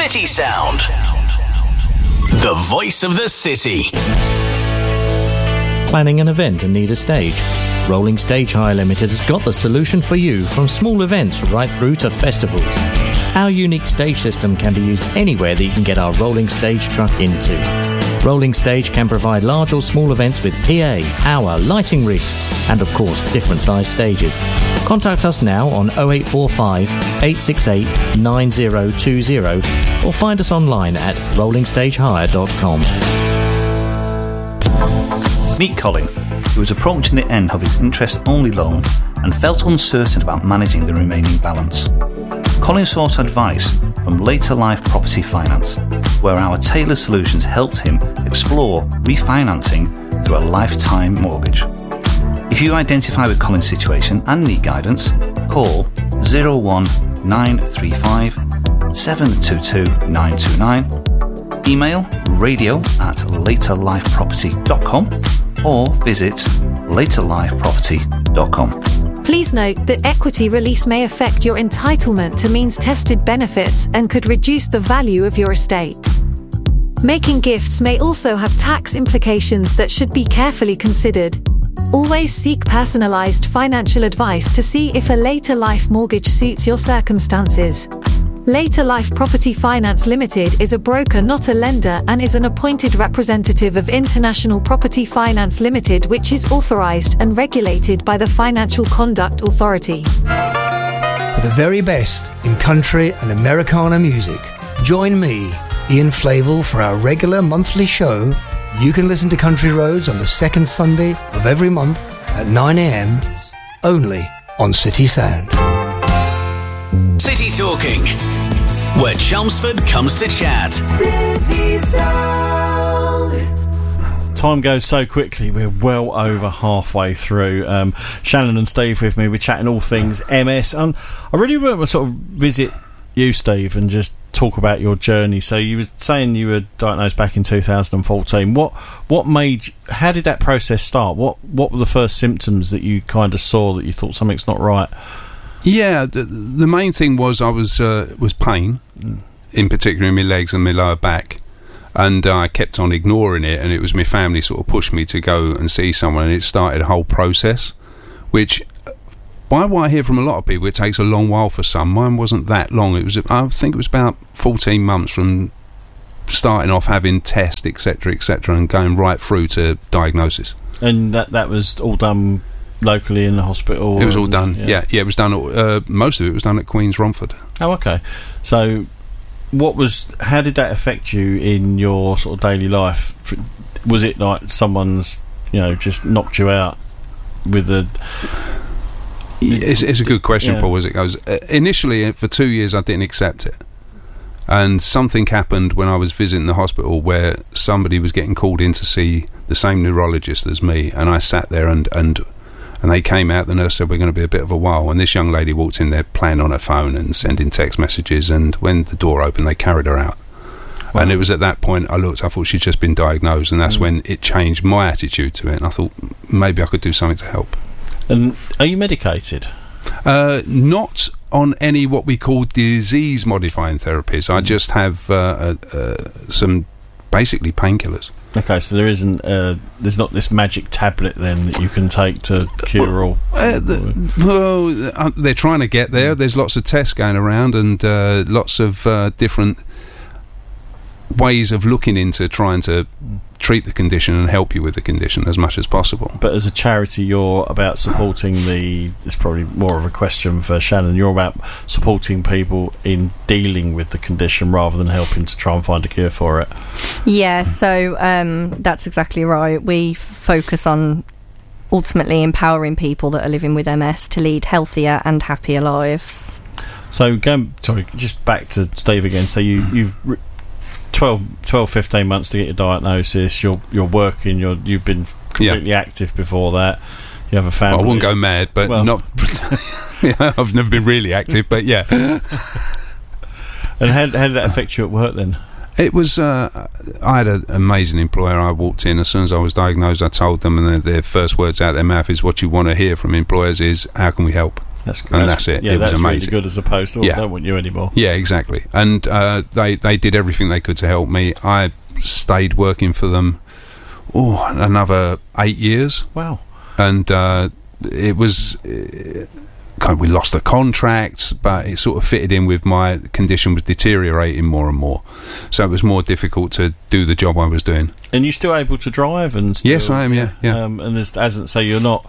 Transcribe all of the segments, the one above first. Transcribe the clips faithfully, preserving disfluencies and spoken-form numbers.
City Sound. The voice of the city. Planning an event and need a stage? Rolling Stage Hire Limited has got the solution for you, from small events right through to festivals. Our unique stage system can be used anywhere that you can get our rolling stage truck into. Rolling Stage can provide large or small events with P A, power, lighting rigs, and of course different size stages. Contact us now on oh eight four five, eight six eight, nine oh two oh or find us online at rolling stage hire dot com. Meet Colin, who was approaching the end of his interest-only loan and felt uncertain about managing the remaining balance. Colin sought advice from Later Life Property Finance, where our tailored solutions helped him explore refinancing through a lifetime mortgage. If you identify with Colin's situation and need guidance, call oh one nine three five, seven two two, nine two nine, email radio at later life property dot com or visit later life property dot com. Please note that equity release may affect your entitlement to means-tested benefits and could reduce the value of your estate. Making gifts may also have tax implications that should be carefully considered. Always seek personalised financial advice to see if a later life mortgage suits your circumstances. Later Life Property Finance Limited is a broker, not a lender, and is an appointed representative of International Property Finance Limited, which is authorised and regulated by the Financial Conduct Authority. For the very best in country and Americana music, join me, Ian Flavel, for our regular monthly show. You can listen to Country Roads on the second Sunday of every month at nine a.m, only on City Sound. City Talking, where Chelmsford comes to chat. City Sound. Time goes so quickly. We're well over halfway through. Um, Shannon and Steve with me. We're chatting all things M S. And I really want to sort of visit you, Steve, and just talk about your journey. So you were saying you were diagnosed back in two thousand fourteen. What what made? How did that process start? What what were the first symptoms that you kind of saw that you thought something's not right? Yeah, the, the main thing was I was uh, was pain, mm. in particular in my legs and my lower back, and uh, I kept on ignoring it, and it was my family sort of pushed me to go and see someone, and it started a whole process, which, by what I hear from a lot of people, it takes a long while for some. Mine wasn't that long. It was, I think it was about fourteen months from starting off having tests, et cetera, et cetera, and going right through to diagnosis. And that that was all done locally in the hospital? It was all done, yeah. yeah, yeah it was done, uh, most of it was done at Queen's Romford. Oh, okay. So, what was, how did that affect you in your sort of daily life? Was it like someone's, you know, just knocked you out with the... It's, it's a good question, yeah. Paul, as it goes. Uh, initially, for two years, I didn't accept it. And something happened when I was visiting the hospital where somebody was getting called in to see the same neurologist as me, and I sat there and... and And they came out, the nurse said, we're going to be a bit of a while. And this young lady walked in there playing on her phone and sending text messages. And when the door opened, they carried her out. Wow. And it was at that point I looked, I thought she'd just been diagnosed. And that's mm. when it changed my attitude to it. And I thought maybe I could do something to help. And are you medicated? Uh, not on any what we call disease-modifying therapies. Mm. I just have uh, uh, uh, some basically painkillers. Okay, so there isn't, uh, there's not this magic tablet then that you can take to cure all. Uh, the, well, uh, they're trying to get there. There's lots of tests going around and uh, lots of uh, different ways of looking into trying to treat the condition and help you with the condition as much as possible. But as a charity, you're about supporting the, it's probably more of a question for Shannon, you're about supporting people in dealing with the condition rather than helping to try and find a cure for it. Yeah, so um, that's exactly right. We focus on ultimately empowering people that are living with M S to lead healthier and happier lives. So going, sorry, just back to Steve again. So you, you've twelve, twelve, fifteen months to get your diagnosis. You're you're working. You're you've been completely yeah. active before that. You have a family. Well, I wouldn't go mad, but well. not. yeah, I've never been really active, but yeah. And how, how did that affect you at work then? It was, uh, I had an amazing employer. I walked in, as soon as I was diagnosed, I told them, and their, their first words out of their mouth is, what you want to hear from employers is, how can we help? That's, and that's, that's it. Yeah, it was that's amazing. really good as opposed to, oh, Yeah. I don't want you anymore. Yeah, exactly. And uh, they they did everything they could to help me. I stayed working for them, oh, another eight years. Wow. And uh, it was, uh, kind of, we lost a contract, but it sort of fitted in with my condition was deteriorating more and more. So it was more difficult to do the job I was doing. And you're still able to drive? And still, Yes, I am, yeah. yeah. Um, and there's, as in, so you're not,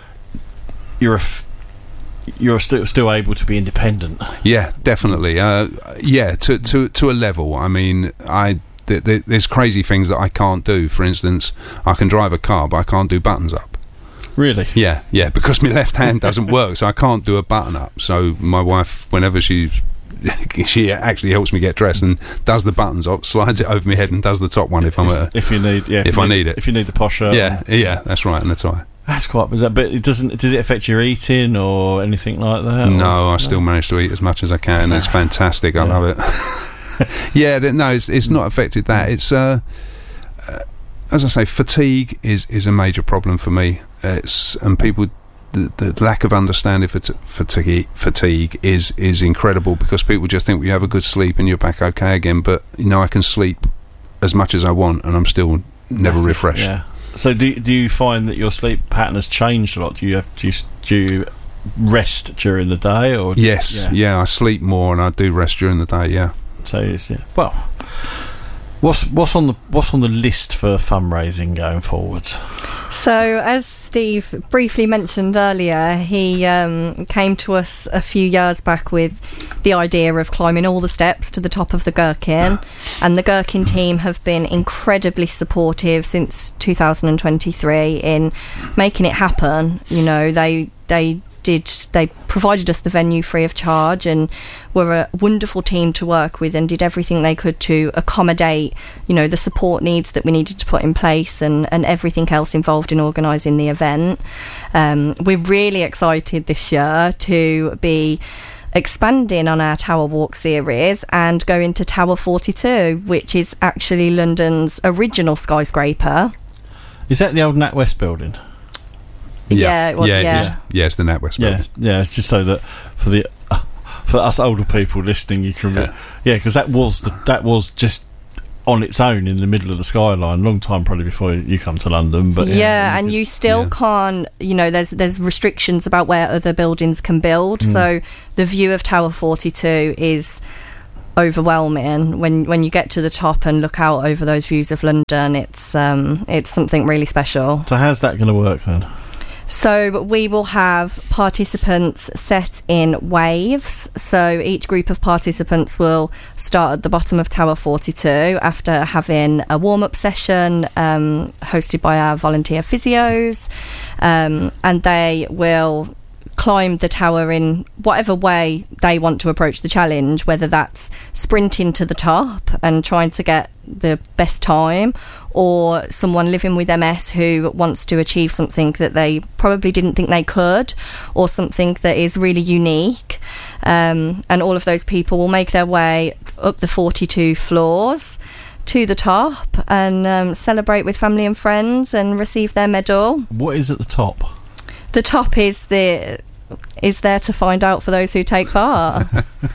you're a f- you're still still able to be independent. Yeah, definitely. Uh, yeah, to, to, to a level. I mean, I... Th- th- there's crazy things that I can't do. For instance, I can drive a car, but I can't do buttons up. Really? Yeah, yeah, because my left hand doesn't work, so I can't do a button up. So my wife, whenever she she actually helps me get dressed and does the buttons up, slides it over my head and does the top one if I'm at a, if you need, yeah, if, if you I need, need it, if you need the posh shirt. Yeah, yeah, that's right, and the tie. That's quite bizarre. But it doesn't. Does it affect your eating or anything like that? No, or? I still manage to eat as much as I can. It's fantastic. I Yeah. love it. yeah, th- no, it's it's not affected that. It's uh, uh, as I say, fatigue is, is a major problem for me. It's and people. The, the lack of understanding for fatigue fatigue is is incredible because people just think well, you have a good sleep and you're back okay again. But you know, I can sleep as much as I want and I'm still never refreshed. Yeah. So do do you find that your sleep pattern has changed a lot? Do you have do you, do you rest during the day or? Yes, yeah. yeah, I sleep more and I do rest during the day. Yeah. So it's, yeah. Well, what's what's on the what's on the list for fundraising going forwards? So, as Steve briefly mentioned earlier, he um, came to us a few years back with the idea of climbing all the steps to the top of the Gherkin, and the Gherkin team have been incredibly supportive since two thousand twenty-three in making it happen. You know, they they did they provided us the venue free of charge and were a wonderful team to work with and did everything they could to accommodate, you know, the support needs that we needed to put in place and, and everything else involved in organising the event. Um, we're really excited this year to be expanding on our Tower Walk series and go into Tower forty-two, which is actually London's original skyscraper. Is that the old NatWest building? Yeah, well, yeah, yeah. It's, yeah, it's the NatWest building. Yeah, yeah. It's just so that for the uh, for us older people listening, you can Yeah. yeah, because that was the, that was just on its own in the middle of the skyline, long time probably before you come to London. But yeah, yeah, and you still yeah. can't, you know, there's there's restrictions about where other buildings can build. Mm. So the view of Tower forty-two is overwhelming when when you get to the top and look out over those views of London. It's um it's something really special. So how's that going to work then? So we will have participants set in waves. So each group of participants will start at the bottom of Tower forty-two after having a warm-up session um, hosted by our volunteer physios, um, and they will climb the tower in whatever way they want to approach the challenge, whether that's sprinting to the top and trying to get the best time, or someone living with M S who wants to achieve something that they probably didn't think they could, or something that is really unique. Um, and all of those people will make their way up the forty-two floors to the top and um, celebrate with family and friends and receive their medal. What is at the top? The top is the is there to find out for those who take part.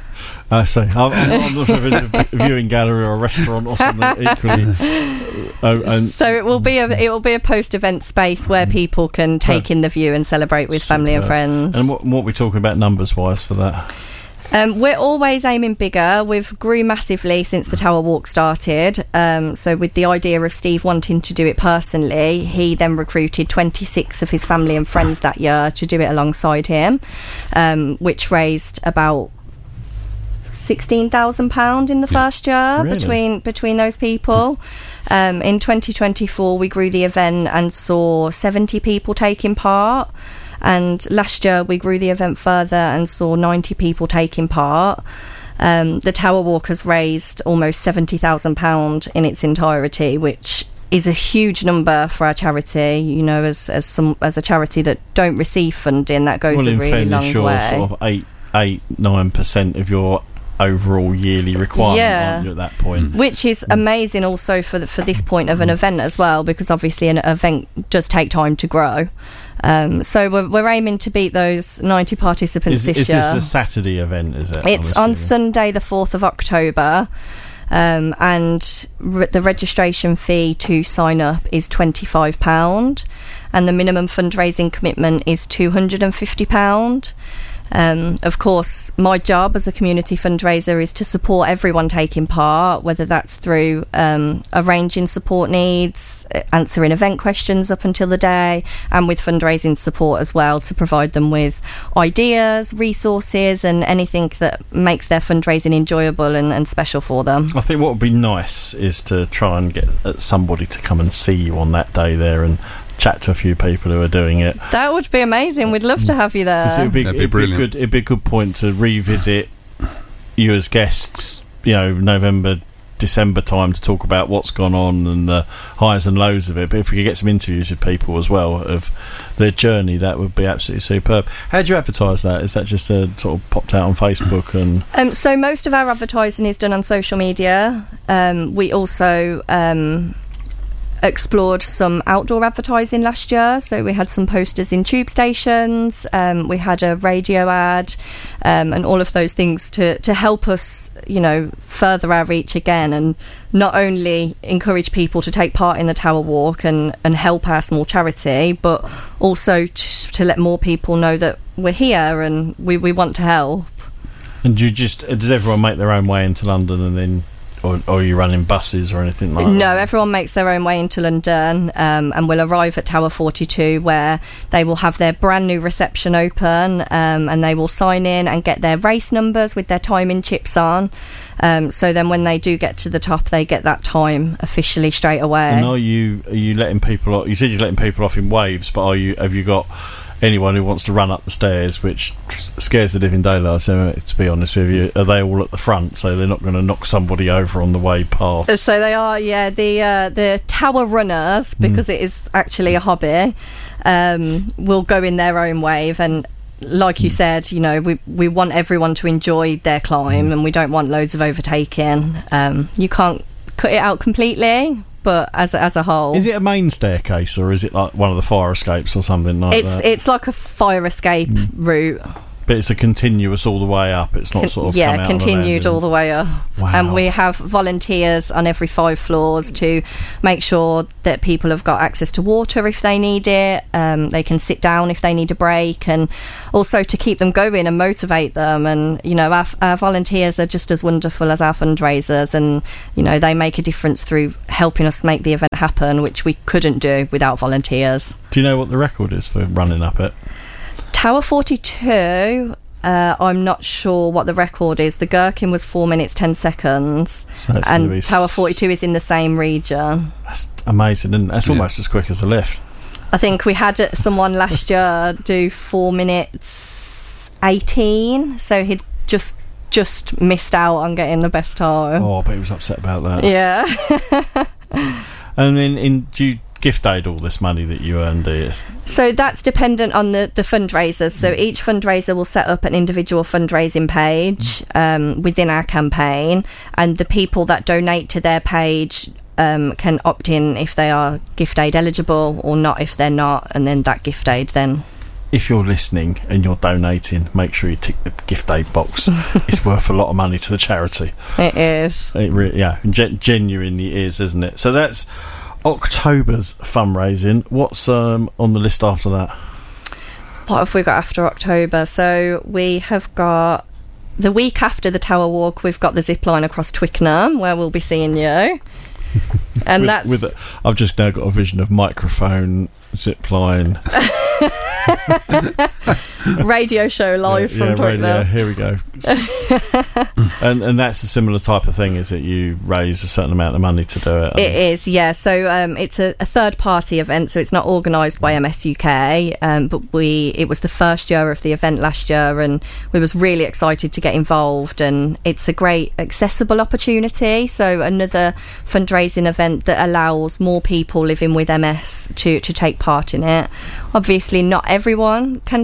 I see. I'm, I'm, I'm not sure if it's a viewing gallery or a restaurant or something equally. Oh, and So it will be a it will be a post event space where people can take in the view and celebrate with family and Superb. friends. And what, what are we talking about numbers wise for that? Um, we're always aiming bigger. We've grew massively since the Tower Walk started. Um, so with the idea of Steve wanting to do it personally, he then recruited twenty-six of his family and friends that year to do it alongside him, um, which raised about sixteen thousand pounds in the first year Really? between between those people. Um, in twenty twenty-four, we grew the event and saw seventy people taking part. And last year we grew the event further and saw ninety people taking part. Um, the Tower Walk has raised almost seventy thousand pounds in its entirety, which is a huge number for our charity. You know, as as some as a charity that don't receive funding, that goes well, a in really fairness, long you're way. sort of eight, eight, nine percent of your overall yearly requirement, Yeah. aren't you, at that point? Which is amazing also for the, for this point of an event as well, because obviously an event does take time to grow. Um, so we're, we're aiming to beat those ninety participants Is, this is year. this a Saturday event, is it? It's I'm on assuming? Sunday the fourth of October. Um, and re- the registration fee to sign up is twenty-five pounds, and the minimum fundraising commitment is two hundred fifty pounds. Um, of course, my job as a community fundraiser is to support everyone taking part, whether that's through um, arranging support needs, answering event questions up until the day, and with fundraising support as well, to provide them with ideas, resources, and anything that makes their fundraising enjoyable and, and special for them. I think what would be nice is to try and get uh, somebody to come and see you on that day there and chat to a few people who are doing it. That would be amazing. We'd love to have you there. It'd be, That'd be it'd be brilliant. good. It'd be a good point to revisit you as guests. You know, November, December time to talk about what's gone on and the highs and lows of it. But if we could get some interviews with people as well of their journey, that would be absolutely superb. How do you advertise that? Is that just a sort of popped out on Facebook and? Um, so most of our advertising is done on social media. Um, we also um, explored some outdoor advertising last year, so we had some posters in tube stations, um, we had a radio ad, um, and all of those things to, to help us, you know, further our reach again, and not only encourage people to take part in the Tower Walk and, and help our small charity, but also to, to let more people know that we're here and we, we want to help. And do you just does everyone make their own way into London and then? Or, or are you running buses or anything like that? No, everyone makes their own way into London, um, and will arrive at Tower forty-two, where they will have their brand new reception open, um, and they will sign in and get their race numbers with their timing chips on. Um, so then when they do get to the top, they get that time officially straight away. And are you are you letting people off? You said you're letting people off in waves, but are you have you got anyone who wants to run up the stairs, which scares the living daylights, so, to be honest with you? Are they all at the front, so they're not going to knock somebody over on the way past? So they are, yeah, the uh, the tower runners, because mm. it is actually a hobby, um, will go in their own wave. And like you mm. said, you know, we we want everyone to enjoy their climb, mm. and we don't want loads of overtaking. Um, you can't cut it out completely, but as as a whole, is it a main staircase or is it like one of the fire escapes or something like it's that? It's like a fire escape mm. route. But it's a continuous all the way up. It's not Con- sort of yeah, come out continued all the way up. Wow. And we have volunteers on every five floors to make sure that people have got access to water if they need it. Um, they can sit down if they need a break, and also to keep them going and motivate them. And you know, our, our volunteers are just as wonderful as our fundraisers, and you know, they make a difference through helping us make the event happen, which we couldn't do without volunteers. Do you know what the record is for running up it? Tower forty-two, uh, I'm not sure what the record is. The Gherkin was four minutes ten seconds, so and Tower forty-two is in the same region. That's amazing, and that's yeah. almost as quick as a lift. I think we had someone last year do four minutes eighteen, so he'd just just missed out on getting the best time. Oh, but he was upset about that. Yeah. And then, in do you gift aid all this money that you earned? Is so that's dependent on the, the fundraisers. So each fundraiser will set up an individual fundraising page um, within our campaign, and the people that donate to their page um, can opt in if they are gift aid eligible or not if they're not, and then that gift aid then. If you're listening and you're donating, make sure you tick the gift aid box. It's worth a lot of money to the charity. It is. It really, yeah, gen- genuinely is, isn't it? So that's October's fundraising. What's um, on the list after that? What have we got after October? So we have got the week after the Tower Walk, we've got the zip line across Twickenham, where we'll be seeing you. And with, that's with a, I've just now got a vision of microphone, zip line, radio show live yeah, from yeah, Twickenham. Radio, here we go. and and that's a similar type of thing, is it? You raise a certain amount of money to do it. It is, yeah. So um, it's a, a third party event, so it's not organised by M S U K, um, but we it was the first year of the event last year, and we was really excited to get involved, and it's a great accessible opportunity. So another fundraising event that allows more people living with M S to, to take part in it. Obviously not everyone can take part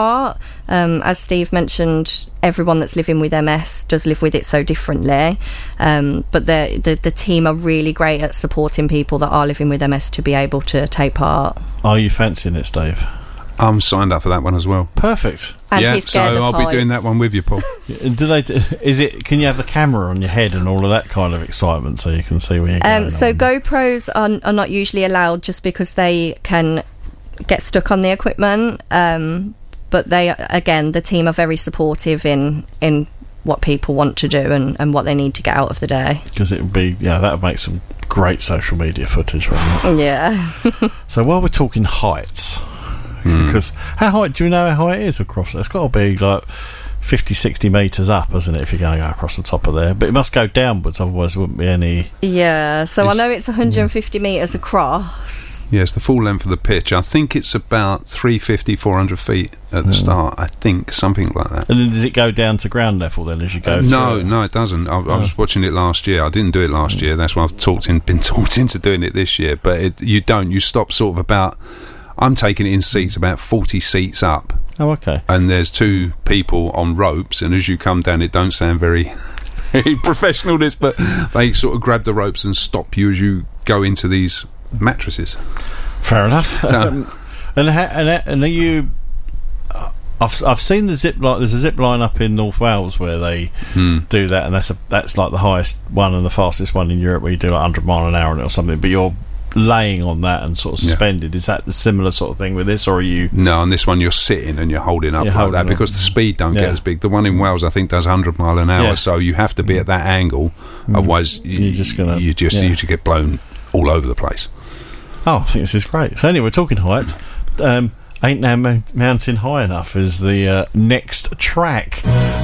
part. Um, as Steve mentioned, everyone that's living with M S does live with it so differently. Um, but the, the the team are really great at supporting people that are living with M S to be able to take part. Are you fancying it, Steve? I'm signed up for that one as well. Perfect. And yeah, he's so scared of I'll heights. be doing that one with you, Paul. Do they? Is it? Can you have the camera on your head and all of that kind of excitement so you can see where you're going? Um, so on? GoPros are, are not usually allowed just because they can get stuck on the equipment. Um, but they, again, the team are very supportive in in what people want to do and, and what they need to get out of the day. Because it would be, yeah, that would make some great social media footage, wouldn't it? Yeah. So while we're talking heights, Mm. because how high do you know how high it is across there? It's got to be like fifty, sixty metres up, isn't it, if you're going to go across the top of there? But it must go downwards, otherwise there wouldn't be any. Yeah, so It's- I know it's one hundred fifty metres across. Yes, the full length of the pitch. I think it's about three fifty, four hundred feet at the start. I think, something like that. And then does it go down to ground level then as you go Uh, through no, it? no, it doesn't. I, I was watching it last year. I didn't do it last year. That's why I've talked in, been talked into doing it this year. But it, you don't. You stop sort of about. I'm taking it in seats about forty seats up, Oh, okay. and there's two people on ropes. And as you come down, it don't sound very, very professional, this, but they sort of grab the ropes and stop you as you go into these mattresses. Fair enough. um, and, ha- and ha- and are you? uh, I've I've seen the zip line. There's a zip line up in North Wales where they Hmm. do that, and that's a, that's like the highest one and the fastest one in Europe, where you do like one hundred mile an hour on it or something. But you're laying on that and sort of Yeah. suspended. Is that the similar sort of thing with this, or are you? No, on this one you're sitting and you're holding up You're like holding that up. because the speed don't Yeah. get as big. The one in Wales I think does one hundred mile an hour, Yeah. so you have to be at that angle. Otherwise, you, You're just gonna- you just yeah. you just get blown all over the place. Oh, I think this is great. So anyway, we're talking heights. Um, Ain't Now Mo- Mountain High Enough is the uh, next track.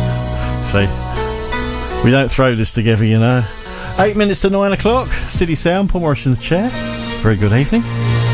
See, we don't throw this together, you know. Eight minutes to nine o'clock. City Sound. Paul Morrison's chair. Very good evening.